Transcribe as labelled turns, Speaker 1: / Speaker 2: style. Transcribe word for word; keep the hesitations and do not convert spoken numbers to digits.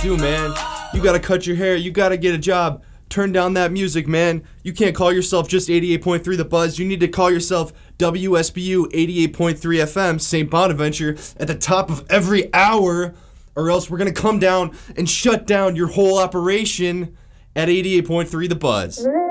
Speaker 1: do, man. You gotta cut your hair. You gotta get a job. Turn down that music, man. You can't call yourself just eighty-eight point three The Buzz. You need to call yourself W S B U eighty-eight point three F M, Saint Bonaventure, at the top of every hour, or else we're gonna come down and shut down your whole operation at eighty-eight point three The Buzz.